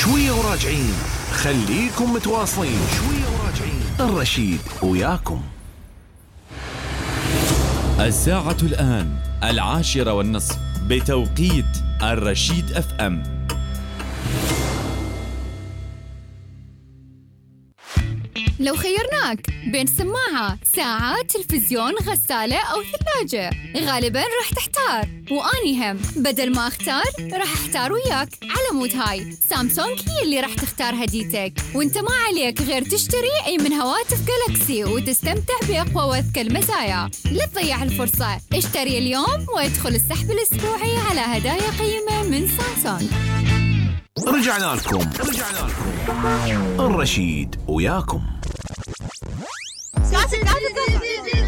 شوية وراجعين، خليكم متواصلين. شوية وراجعين، الرشيد وياكم. الساعة الآن 10:30 بتوقيت الرشيد FM. لو خيرناك بين سماعة، ساعة، تلفزيون، غسالة أو ثلاجة، غالباً راح تحتار. وأني هم بدل ما أختار راح أحتار وياك. على مود هاي سامسونج هي اللي راح تختار هديتك، وانت ما عليك غير تشتري أي من هواتف جالكسي وتستمتع بأقوى وأذكى المزايا. لا تضيع الفرصة، اشتري اليوم وادخل السحب الأسبوعي على هدايا قيمة من سامسونج. رجعنا لكم الرشيد وياكم.